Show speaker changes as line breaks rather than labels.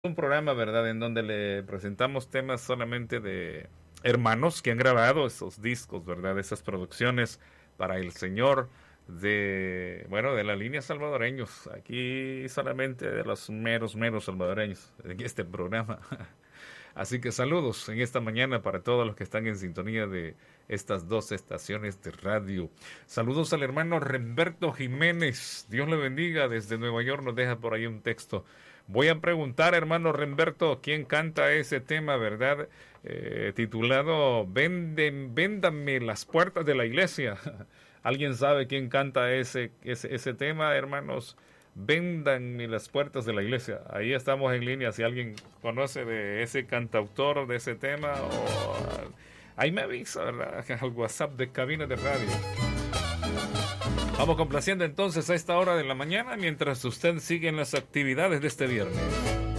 Un programa, ¿verdad?, en donde le presentamos temas solamente de hermanos que han grabado esos discos, ¿verdad?, esas producciones para el Señor de la línea salvadoreños. Aquí solamente de los meros salvadoreños en este programa. Así que saludos en esta mañana para todos los que están en sintonía de estas dos estaciones de radio. Saludos al hermano Remberto Jiménez. Dios le bendiga. Desde Nueva York nos deja por ahí un texto. Voy a preguntar, hermano Remberto, ¿quién canta ese tema, verdad? Titulado Véndame las puertas de la iglesia. ¿Alguien sabe quién canta ese tema, hermanos? Véndanme las puertas de la iglesia. Ahí estamos en línea. Si alguien conoce de ese cantautor, de ese tema, ahí me avisa, ¿verdad? Al WhatsApp de Cabina de Radio. Vamos complaciendo entonces a esta hora de la mañana mientras usted sigue en las actividades de este viernes.